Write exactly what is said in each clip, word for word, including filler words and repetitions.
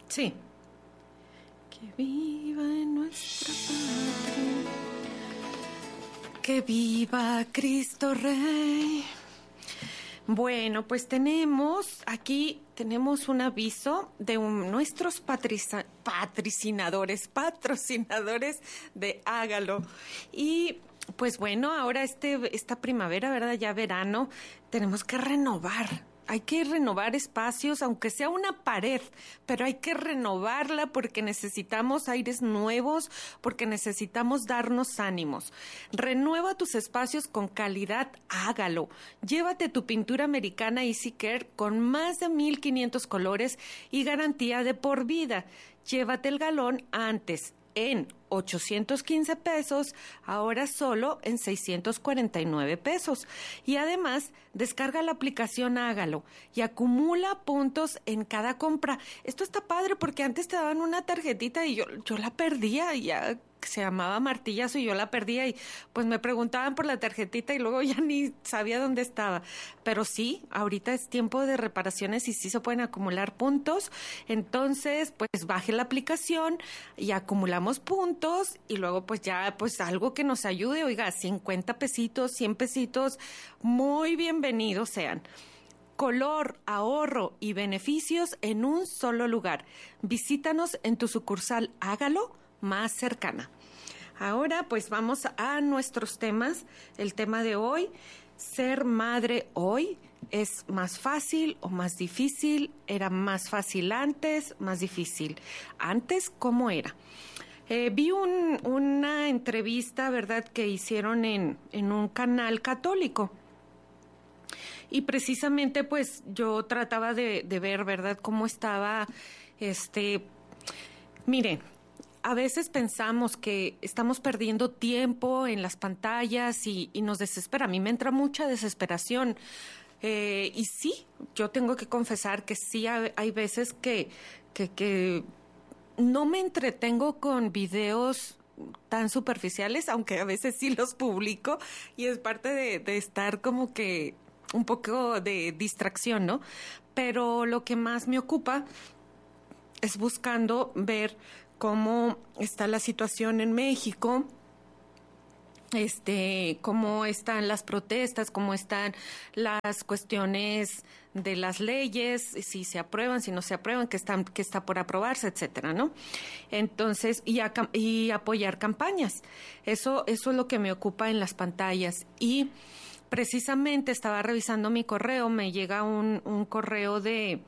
Sí. Que viva en nuestra patria, que viva Cristo Rey. Bueno, pues tenemos aquí, tenemos un aviso de un, nuestros patriza, patrocinadores, patrocinadores de Hágalo. Y pues bueno, ahora este, esta primavera, ¿verdad? Ya verano, tenemos que renovar. Hay que renovar espacios, aunque sea una pared, pero hay que renovarla porque necesitamos aires nuevos, porque necesitamos darnos ánimos. Renueva tus espacios con calidad, Hágalo. Llévate tu pintura americana Easy Care con más de mil quinientos colores y garantía de por vida. Llévate el galón antes en ochocientos quince pesos, ahora solo en seiscientos cuarenta y nueve pesos. Y además, descarga la aplicación Hágalo y acumula puntos en cada compra. Esto está padre porque antes te daban una tarjetita y yo, yo la perdía y ya se llamaba martillazo y yo la perdía y pues me preguntaban por la tarjetita y luego ya ni sabía dónde estaba. Pero sí, ahorita es tiempo de reparaciones y sí se pueden acumular puntos. Entonces, pues baje la aplicación y acumulamos puntos y luego pues ya pues algo que nos ayude. Oiga, cincuenta pesitos, cien pesitos, muy bienvenidos sean. Color, ahorro y beneficios en un solo lugar. Visítanos en tu sucursal Hágalo más cercana. Ahora pues vamos a nuestros temas. El tema de hoy, ser madre hoy, ¿es más fácil o más difícil? ¿Era más fácil antes, más difícil? Antes, ¿cómo era? Eh, vi un, una entrevista, ¿verdad?, que hicieron en, en un canal católico. Y precisamente pues yo trataba de, de ver, ¿verdad?, cómo estaba, este, miren, a veces pensamos que estamos perdiendo tiempo en las pantallas y, y nos desespera. A mí me entra mucha desesperación. Eh, y sí, yo tengo que confesar que sí hay, hay veces que, que, que no me entretengo con videos tan superficiales, aunque a veces sí los publico y es parte de, de estar como que un poco de distracción, ¿no? Pero lo que más me ocupa es buscando ver cómo está la situación en México, este, cómo están las protestas, cómo están las cuestiones de las leyes, si se aprueban, si no se aprueban, que están, que está por aprobarse, etcétera, ¿no? Entonces, y, a, y apoyar campañas. Eso, eso es lo que me ocupa en las pantallas. Y precisamente estaba revisando mi correo, me llega un, un correo de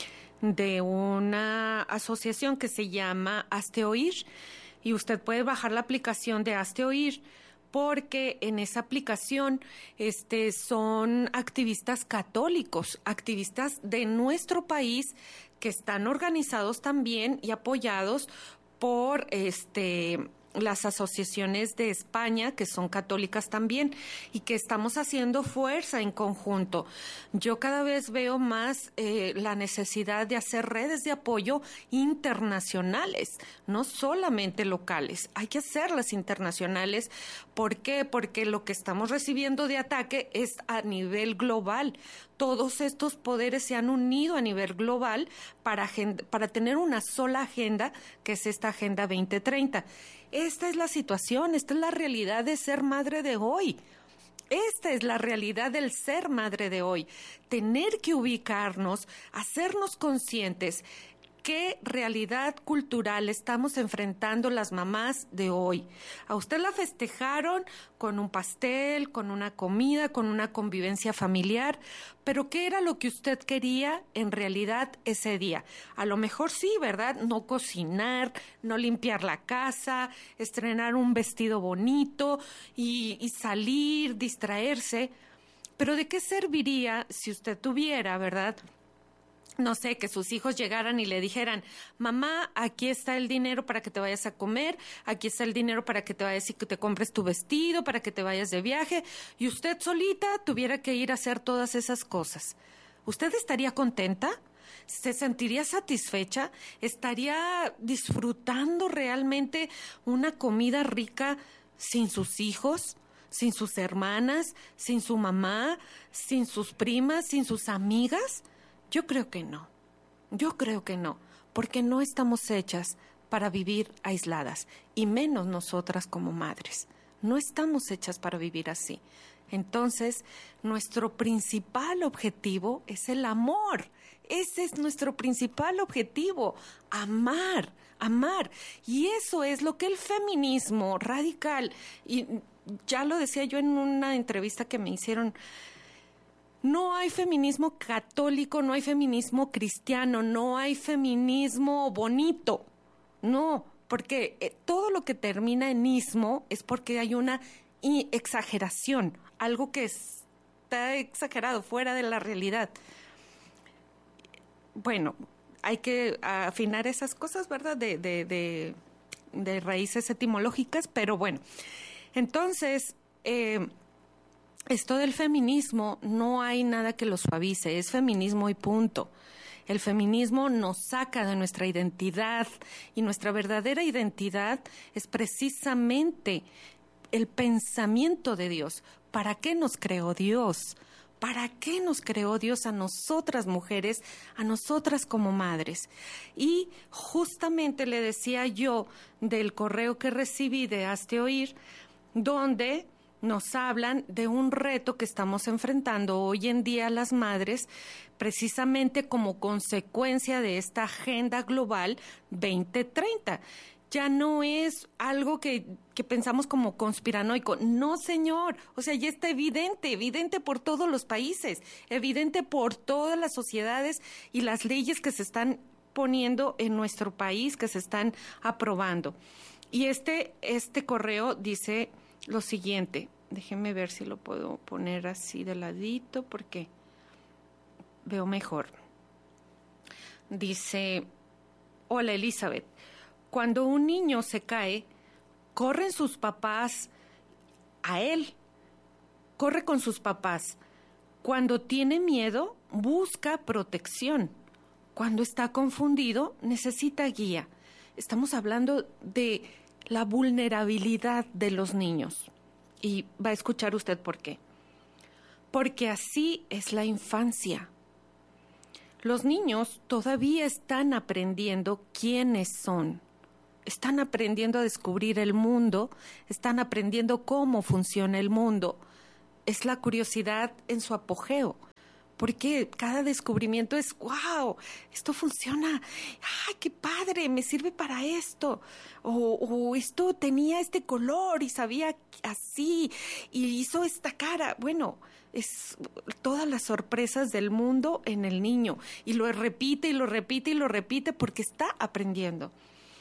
de una asociación que se llama Hazte Oír y usted puede bajar la aplicación de Hazte Oír porque en esa aplicación este, son activistas católicos, activistas de nuestro país que están organizados también y apoyados por este las asociaciones de España, que son católicas también, y que estamos haciendo fuerza en conjunto. Yo cada vez veo más eh, la necesidad de hacer redes de apoyo internacionales, no solamente locales. Hay que hacerlas internacionales. ¿Por qué? Porque lo que estamos recibiendo de ataque es a nivel global. Todos estos poderes se han unido a nivel global para, para tener una sola agenda, que es esta Agenda veinte treinta. Esta es la situación, esta es la realidad de ser madre de hoy. Esta es la realidad del ser madre de hoy. Tener que ubicarnos, hacernos conscientes qué realidad cultural estamos enfrentando las mamás de hoy. A usted la festejaron con un pastel, con una comida, con una convivencia familiar, pero ¿qué era lo que usted quería en realidad ese día? A lo mejor sí, ¿verdad? No cocinar, no limpiar la casa, estrenar un vestido bonito y, y salir, distraerse. Pero ¿de qué serviría si usted tuviera, ¿verdad?, no sé, que sus hijos llegaran y le dijeran, mamá, aquí está el dinero para que te vayas a comer, aquí está el dinero para que te vayas y que te compres tu vestido, para que te vayas de viaje, y usted solita tuviera que ir a hacer todas esas cosas? ¿Usted estaría contenta? ¿Se sentiría satisfecha? ¿Estaría disfrutando realmente una comida rica sin sus hijos? ¿Sin sus hermanas? ¿Sin su mamá? ¿Sin sus primas? ¿Sin sus amigas? Yo creo que no, yo creo que no, porque no estamos hechas para vivir aisladas, y menos nosotras como madres. No estamos hechas para vivir así. Entonces, nuestro principal objetivo es el amor. Ese es nuestro principal objetivo, amar, amar. Y eso es lo que el feminismo radical, y ya lo decía yo en una entrevista que me hicieron, no hay feminismo católico, no hay feminismo cristiano, no hay feminismo bonito. No, porque eh, todo lo que termina en ismo es porque hay una exageración, algo que está exagerado, fuera de la realidad. Bueno, hay que afinar esas cosas, ¿verdad? De, de, de, de raíces etimológicas, pero bueno. Entonces, eh, esto del feminismo, no hay nada que lo suavice, es feminismo y punto. El feminismo nos saca de nuestra identidad, y nuestra verdadera identidad es precisamente el pensamiento de Dios. ¿Para qué nos creó Dios? ¿Para qué nos creó Dios a nosotras mujeres, a nosotras como madres? Y justamente le decía yo del correo que recibí de Hazte Oír, donde nos hablan de un reto que estamos enfrentando hoy en día las madres, precisamente como consecuencia de esta agenda global veinte treinta. Ya no es algo que, que pensamos como conspiranoico. No, señor. O sea, ya está evidente, evidente por todos los países, evidente por todas las sociedades y las leyes que se están poniendo en nuestro país, que se están aprobando. Y este, este correo dice lo siguiente. Déjenme ver si lo puedo poner así de ladito porque veo mejor. Dice, hola Elizabeth, cuando un niño se cae, corren sus papás a él, corre con sus papás. Cuando tiene miedo, busca protección. Cuando está confundido, necesita guía. Estamos hablando de la vulnerabilidad de los niños. Y va a escuchar usted por qué. Porque así es la infancia. Los niños todavía están aprendiendo quiénes son. Están aprendiendo a descubrir el mundo, están aprendiendo cómo funciona el mundo. Es la curiosidad en su apogeo. Porque cada descubrimiento es, wow, esto funciona, ay, qué padre, me sirve para esto, o, o esto tenía este color y sabía así, y hizo esta cara. Bueno, es todas las sorpresas del mundo en el niño, y lo repite y lo repite y lo repite porque está aprendiendo.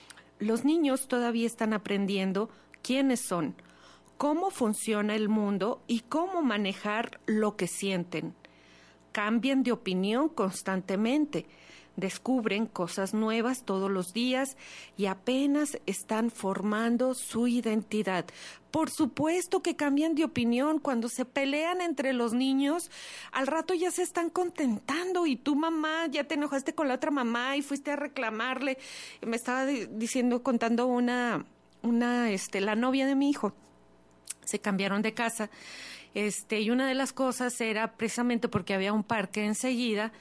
Los niños todavía están aprendiendo quiénes son, cómo funciona el mundo y cómo manejar lo que sienten. Cambian de opinión constantemente, descubren cosas nuevas todos los días y apenas están formando su identidad. Por supuesto que cambian de opinión cuando se pelean entre los niños. Al rato ya se están contentando y tu mamá ya te enojaste con la otra mamá y fuiste a reclamarle. Me estaba diciendo, contando una, una, este, la novia de mi hijo. Se cambiaron de casa. Este, y una de las cosas era precisamente porque había un parque enseguida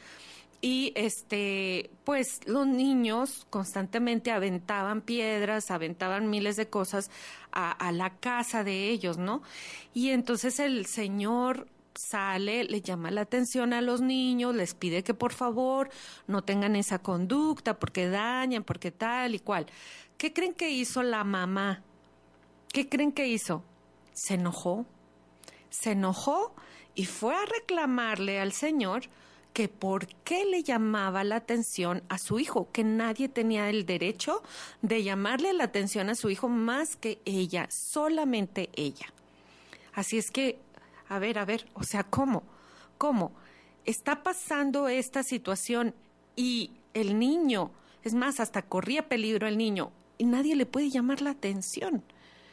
y este, pues los niños constantemente aventaban piedras, aventaban miles de cosas a, a la casa de ellos, ¿no? Y entonces el señor sale, le llama la atención a los niños, les pide que por favor no tengan esa conducta porque dañan, porque tal y cual. ¿Qué creen que hizo la mamá? ¿Qué creen que hizo? Se enojó. Se enojó y fue a reclamarle al señor que por qué le llamaba la atención a su hijo, que nadie tenía el derecho de llamarle la atención a su hijo más que ella, solamente ella. Así es que, a ver, a ver, o sea, ¿cómo? ¿Cómo? Está pasando esta situación y el niño, es más, hasta corría peligro el niño y nadie le puede llamar la atención.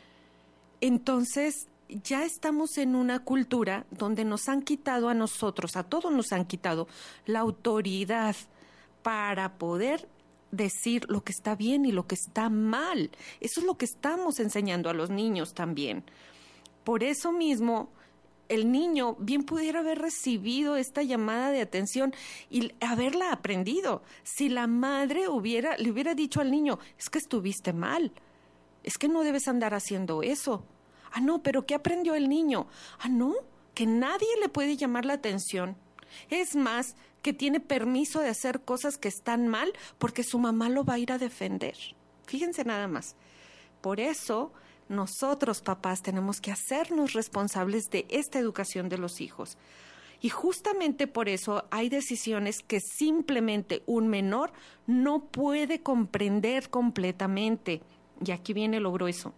Entonces, ya estamos en una cultura donde nos han quitado a nosotros, a todos nos han quitado la autoridad para poder decir lo que está bien y lo que está mal. Eso es lo que estamos enseñando a los niños también. Por eso mismo el niño bien pudiera haber recibido esta llamada de atención y haberla aprendido. Si la madre hubiera, le hubiera dicho al niño, es que estuviste mal, es que no debes andar haciendo eso. Ah, no, pero ¿qué aprendió el niño? Ah, no, que nadie le puede llamar la atención. Es más, que tiene permiso de hacer cosas que están mal porque su mamá lo va a ir a defender. Fíjense nada más. Por eso, nosotros, papás, tenemos que hacernos responsables de esta educación de los hijos. Y justamente por eso hay decisiones que simplemente un menor no puede comprender completamente. Y aquí viene lo grueso.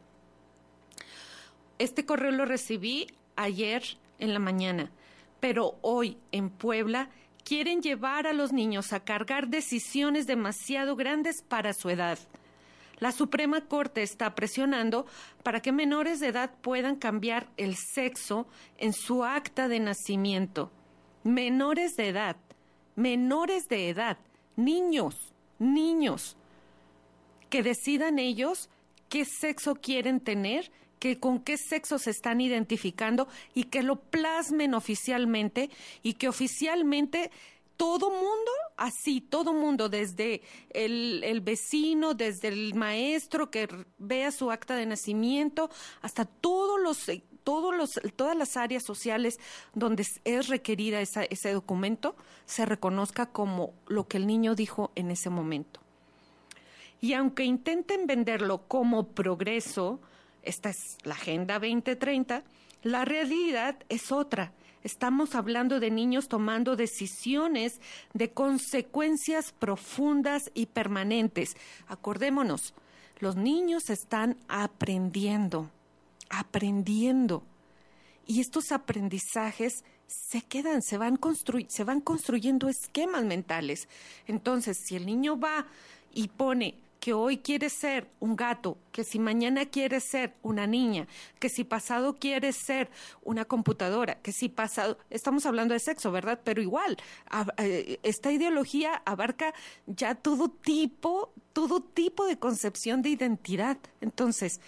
Este correo lo recibí ayer en la mañana, pero hoy en Puebla quieren llevar a los niños a cargar decisiones demasiado grandes para su edad. La Suprema Corte está presionando para que menores de edad puedan cambiar el sexo en su acta de nacimiento. Menores de edad, menores de edad, niños, niños, que decidan ellos qué sexo quieren tener, que con qué sexo se están identificando y que lo plasmen oficialmente y que oficialmente todo mundo, así, todo mundo, desde el, el vecino, desde el maestro que vea su acta de nacimiento, hasta todos los, todos los, todas las áreas sociales donde es requerida esa, ese documento, se reconozca como lo que el niño dijo en ese momento. Y aunque intenten venderlo como progreso, esta es la Agenda veinte treinta, la realidad es otra. Estamos hablando de niños tomando decisiones de consecuencias profundas y permanentes. Acordémonos, los niños están aprendiendo, aprendiendo. Y estos aprendizajes se quedan, se van, construy- se van construyendo esquemas mentales. Entonces, si el niño va y pone que hoy quiere ser un gato, que si mañana quiere ser una niña, que si pasado quiere ser una computadora, que si pasado, estamos hablando de sexo, ¿verdad? Pero igual, a, a, esta ideología abarca ya todo tipo, todo tipo de concepción de identidad. Entonces,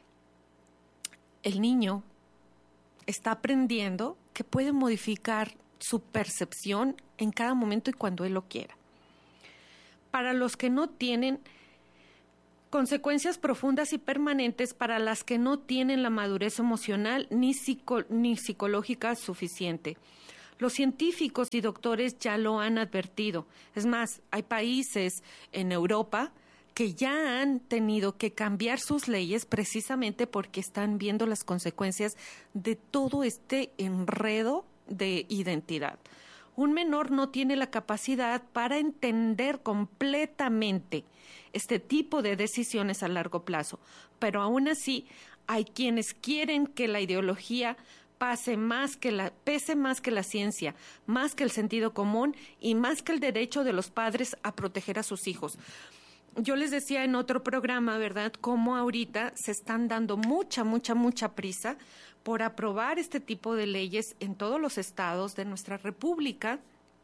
el niño está aprendiendo que puede modificar su percepción en cada momento y cuando él lo quiera. Para los que no tienen consecuencias profundas y permanentes, para las que no tienen la madurez emocional ni, psico, ni psicológica suficiente. Los científicos y doctores ya lo han advertido. Es más, hay países en Europa que ya han tenido que cambiar sus leyes precisamente porque están viendo las consecuencias de todo este enredo de identidad. Un menor no tiene la capacidad para entender completamente este tipo de decisiones a largo plazo, pero aún así hay quienes quieren que la ideología pase más que la, pese más que la ciencia, más que el sentido común y más que el derecho de los padres a proteger a sus hijos. Yo les decía en otro programa, ¿verdad?, cómo ahorita se están dando mucha, mucha, mucha prisa por aprobar este tipo de leyes en todos los estados de nuestra república.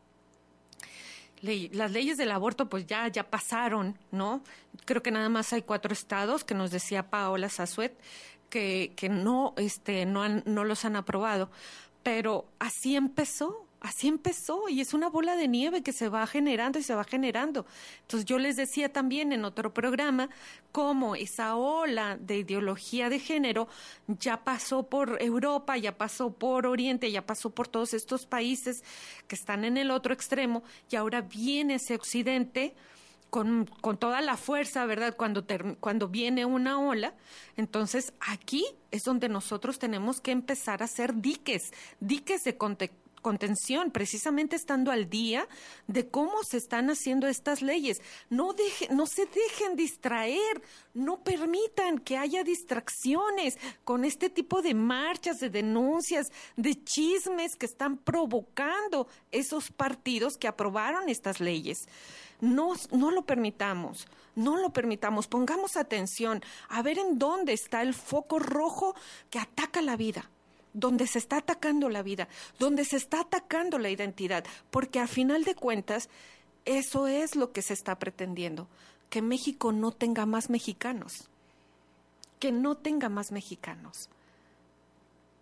Ley, las leyes del aborto pues ya, ya pasaron, ¿no? Creo que nada más hay cuatro estados, que nos decía Paola Sazuet, que, que no, este, no, han, no los han aprobado. Pero así empezó. Así empezó y es una bola de nieve que se va generando y se va generando. Entonces yo les decía también en otro programa cómo esa ola de ideología de género ya pasó por Europa, ya pasó por Oriente, ya pasó por todos estos países que están en el otro extremo y ahora viene ese Occidente con, con toda la fuerza, ¿verdad? Cuando, ter, cuando viene una ola, entonces aquí es donde nosotros tenemos que empezar a hacer diques, diques de contexto, contención, precisamente estando al día de cómo se están haciendo estas leyes. No, deje, no se dejen distraer, no permitan que haya distracciones con este tipo de marchas, de denuncias, de chismes que están provocando esos partidos que aprobaron estas leyes. No, no lo permitamos, no lo permitamos, pongamos atención a ver en dónde está el foco rojo que ataca la vida, donde se está atacando la vida, donde se está atacando la identidad, porque a final de cuentas, eso es lo que se está pretendiendo, que México no tenga más mexicanos, que no tenga más mexicanos.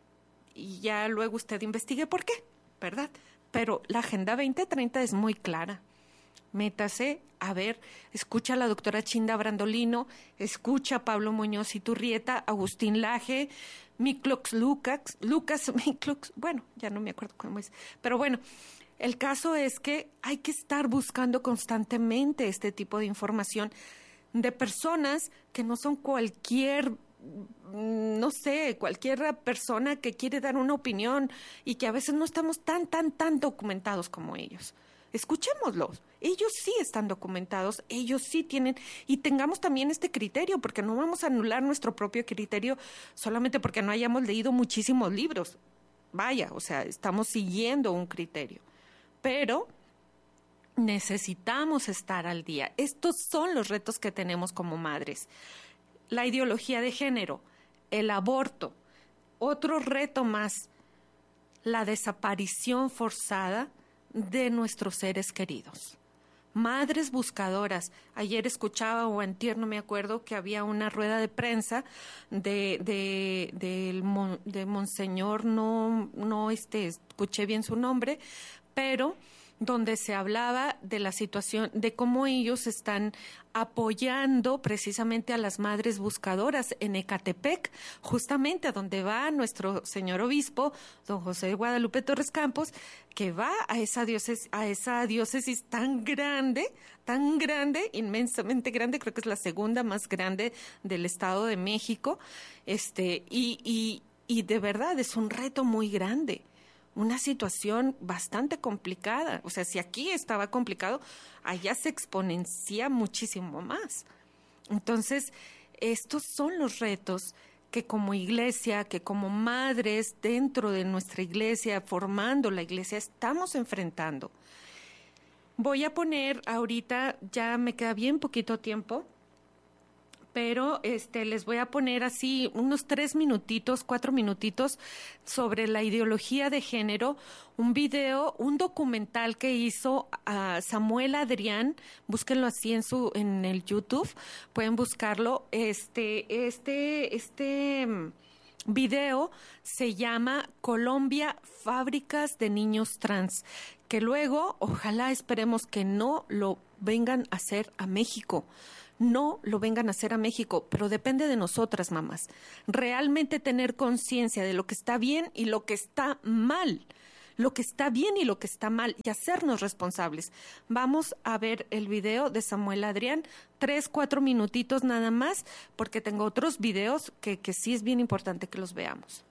y ya luego usted investigue por qué, ¿verdad? Pero la Agenda veinte treinta es muy clara. Métase a ver, escucha a la doctora Chinda Brandolino, escucha a Pablo Muñoz Iturrieta, Agustín Laje, Miklox Lucas, Lucas Miklox, bueno, ya no me acuerdo cómo es, pero bueno, el caso es que hay que estar buscando constantemente este tipo de información de personas que no son cualquier, no sé, cualquier persona que quiere dar una opinión y que a veces no estamos tan, tan, tan documentados como ellos. Escuchémoslos. Ellos sí están documentados, ellos sí tienen, y tengamos también este criterio, porque no vamos a anular nuestro propio criterio solamente porque no hayamos leído muchísimos libros. Vaya, o sea, estamos siguiendo un criterio. Pero necesitamos estar al día. Estos son los retos que tenemos como madres. La ideología de género, el aborto, otro reto más, la desaparición forzada de nuestros seres queridos. Madres buscadoras. Ayer escuchaba o antier, no me acuerdo, que había una rueda de prensa de, de, de, de Monseñor, no, no este, escuché bien su nombre, pero donde se hablaba de la situación, de cómo ellos están apoyando precisamente a las madres buscadoras en Ecatepec, justamente a donde va nuestro señor obispo, don José de Guadalupe Torres Campos, que va a esa diócesis, a esa diócesis tan grande, tan grande, inmensamente grande, creo que es la segunda más grande del Estado de México, este, y, y, y de verdad es un reto muy grande. Una situación bastante complicada. O sea, si aquí estaba complicado, allá se exponencia muchísimo más. Entonces, estos son los retos que como iglesia, que como madres dentro de nuestra iglesia, formando la iglesia, estamos enfrentando. Voy a poner ahorita, ya me queda bien poquito tiempo, pero este les voy a poner así unos tres minutitos, cuatro minutitos sobre la ideología de género, un video, un documental que hizo uh, Samuel Adrián, búsquenlo así en su en el YouTube, pueden buscarlo. Este este este video se llama Colombia, fábricas de niños trans, que luego, ojalá esperemos que no lo vengan a hacer a México. No lo vengan a hacer a México, pero depende de nosotras, mamás. Realmente tener conciencia de lo que está bien y lo que está mal. Lo que está bien y lo que está mal y hacernos responsables. Vamos a ver el video de Samuel Adrián, tres, cuatro minutitos nada más, porque tengo otros videos que, que sí es bien importante que los veamos.